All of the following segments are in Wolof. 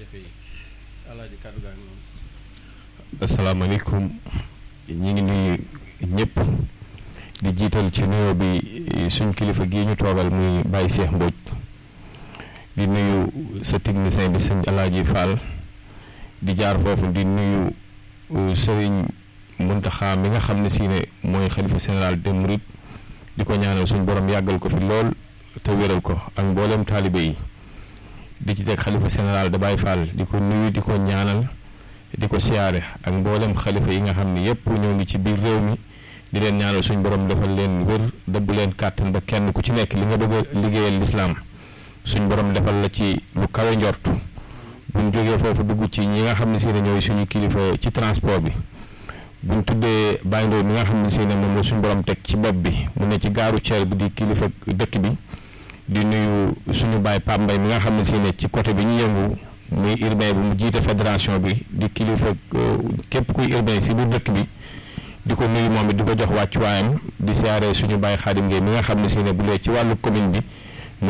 jafe-jafe yi Alaaji kàddu gaa ngi noonu. asalaamaaleykum ñi ngi nuyu ñëpp di jiital ci nuyoo bi suñ kilifa gii ñu toogal muy Baye Cheikh Mbodj di nuyu sa technicien bi sëñ Alaaji Fall di jaar foofu di nuyu Serigne Mountakha mi nga xam ne si ne mooy xalifa général des mourides di ko ñaanal suñ borom yàggal ko fi lool te wéral ko ak mboolem taalibe yi di ci teg xalifa général de Baye Fall di ko nuyu di ko ñaanal di ko siyaare ak mboolem xalifa yi nga xam ne yëpp ñoo ngi ci biir réew mi di leen ñaanal suñ borom defal leen wér dëbb leen kàttan ba kenn ku ci nekk li nga bëgg a liggéeyal lislaam suñ borom defal la ci lu kawe njortu buñ jógee foofu dugg ci ñi nga xam ne si ne ñooy suñu kilifa ci transport bi buñ tuddee Baye Ndoye mi nga xam ne si ne moom la suñ borom teg ci bopp bi mu ne ci gaaru Thiel bi di kilifa dëkk bi di nuyu suñu baay Pape Mbaye mi nga xam ne si ne ci côté bi ñu yëngu muy urbain bi mu jiite fédération bi di kilifa képp kuy urbain si biir dëkk bi di ko nuyu moom it di ko jox wàccuwaayam di siyaare suñu baay Xaadim Gueye mi nga xam ne si ne bu lee ci wàllu commune bi mu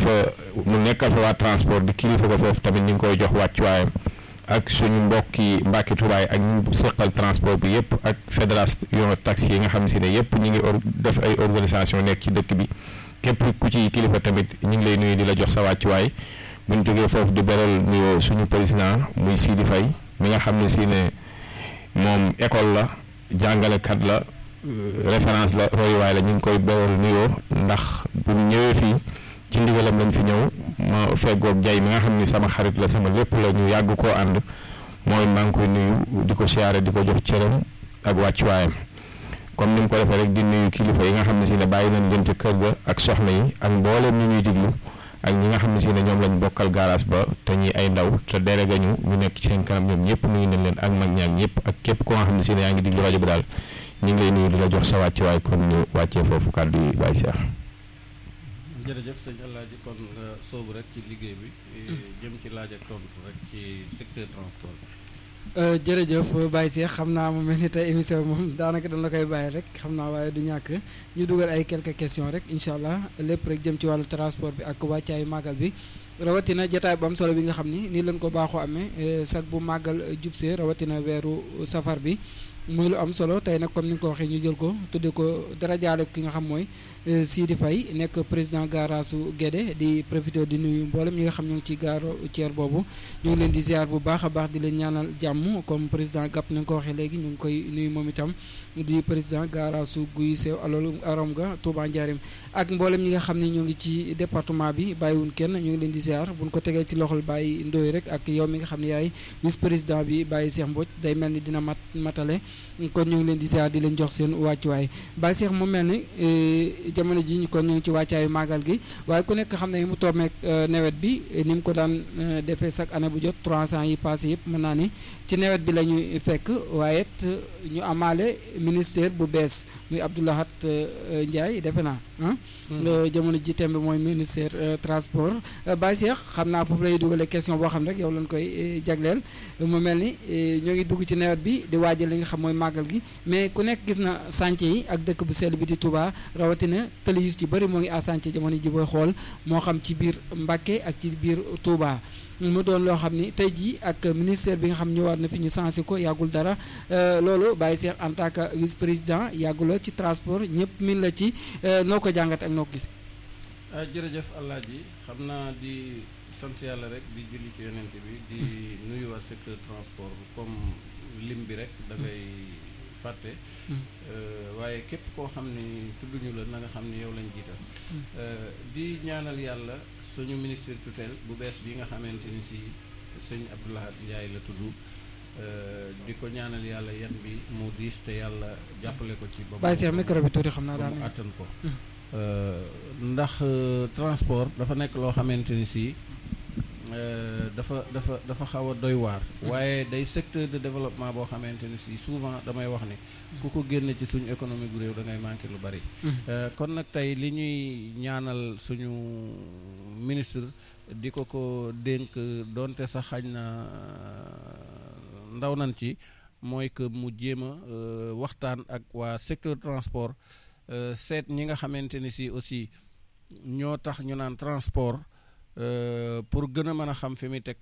nekkal fa waa transport di kilifa ko foofu tamit ñu ngi koy jox wàccuwaayam ak suñu mbokki Mbàkke Tubaay ak ñu seqal transport bi yëpp ak fédération taxi yi nga xam ne si ne yëpp ñu ngi def ay organisation nekk ci dëkk bi képp ku ci kilifa tamit ñu ngi lay nuyu di la jox sa wàccuwaay bu ñu jógee foofu di beral nuyoo suñu président muy Sidi Faye mi nga xam ne si ne moom école la jàngalekat la référence la royuwaay la ñu ngi koy beral nuyoo ndax bu ñëwee fii ci ndigalam lañ fi ñëw ma feggoog jay mi nga xam ni sama xarit la sama lépp la ñu yàgg koo ànd mooy maa ngi koy nuyu di ko siyaare di ko jox cëram ak wàccuwaayam comme ni mu ko defee rek di nuyu kilifa yi nga xam ne si ne bàyyi nañ leen ca kër ga ak soxna yi ak mbooleem ñi ñuy diglu ak ñi nga xam ne si ne ñoom lañ bokkal garage ba te ñi ay ndaw te délégué ñu nekk ci seen kanam ñoom ñëpp nuyu nañ leen ak mag ñaag ñëpp ak képp koo nga xam ne si ne yaa ngi diglu rajo bi daal ñu ngi lay nuyu di la jox sa wàccuwaay kon ñu wàccee foofu kàddu yi Baye Cheikh. jërëjëf sëñ Alaaji kon nga soobu rek ci liggéey bi jëm ci laaj ak tontu rek ci secteur transport bi. jërëjëf Baye Cheikh xam naa mu mel ni tey émission moom daanaka dañ la koy bàyyi rek xam naa waaye du ñàkk ñu dugal ay quelques questions rek incha allah lépp rek jëm ci wàllu transport bi ak wàccaayu màggal bi rawatina jotaay bu am solo bi nga xam ni nii lañ ko baaxoo amee sag bu màggal jubsee rawatina weeru safar bi muy lu am solo tey nag comme ni nga ko waxee ñu jël ko tudde ko dara jaale ki nga xam mooy Sidi Faye nekk président gaaraasu Guédé di profité di nuyu mboolem ñi nga xam ñoo ngi ci gaaru Thier boobu ñu ngi leen di ziar bu baax a baax di leen ñaanal jàmm comme président Gap ni nga ko waxee léegi ñu ngi koy nuyu moom itam di président gaaraasu Guy Sew aloolu arom ga Touba Ndiarim ak mboolem ñi nga xam ne ñoo ngi ci département bi bàyyiwun kenn ñu ngi leen di ziar buñ ko tegee ci loxol Baye Ndoye rek ak yow mi nga xam ne yaay vice président bi Baye Cheikh Mbodj day mel ni dina matale kon ñu ngi leen di ziar di leen jox seen wàccuwaay Baye Cheikh mu mel ni jamono ji kon ñu ngi ci wàccaayu màggal gi waaye ku nekk xam ne mu toomeek nawet bi ni mu ko daan defee chaque année bu jot 300 yi passé yëpp mën naa ni ci nawet bi la ñuy fekk waaye it ñu amaale ministère bu bees muy Abdoulahat Ndiaye defe naa jamono ji tembe mooy ministère transport Baye Cheikh xam naa foofu lay dugalee question boo xam rek yow lañ koy jagleel mu mel ni ñoo ngi dugg ci nawet bi di waajal li nga xam mooy màggal gi mais ku nekk gis na chantier yi ak dëkk bu sell bi di Touba rawatina tëli yu ci bëri moo ngi à chantier jamono ji booy xool moo xam ci biir Mbacké ak ci biir Touba mu doon loo xam ni tey jii ak ministère bi nga xam ñëwaat na fi ñu sensé ko yàggul dara loolu Baye Cheikh en tant que vice président yàggul la ci transport ñëpp min la ci noo ko jàngat ak noo ko gis. jërëjëf Alaaji xam naa di sant yàlla rek di julli ci yonent bi di nuyuwaat secteur transport comme lim bi rek da ngay fàtte waaye képp koo xam ni tudduñu la na nga xam ni yow lañ jiital di ñaanal yàlla suñu ministre tutelle bu bees bi nga xamante ni si sëñ Abdoulahat Ndiaye la tudd di ko ñaanal yàlla yan bi mu diis te yàlla jàppale ko ci ba Baye Cheikh micro bi tuuti xam naa daal mu àttan ko ndax transport dafa nekk loo xamante ni si dafa xaw a doy waar waaye day secteur de développement boo xamante ni si souvent damay wax ni ku ko génne ci suñu économie gu réew da ngay manqué lu bari kon nag tey li ñuy ñaanal suñu ministre di ko dénk donte sax xañ na ndaw nañ ci mooy que mu jéem a waxtaan ak waa secteur transport seet ñi nga xamante ni si aussi ñoo tax ñu naan transport pour gën a mën a xam fi muy teg